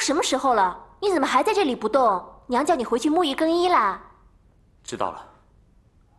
什么时候了？你怎么还在这里不动？娘叫你回去沐浴更衣啦。 知道了。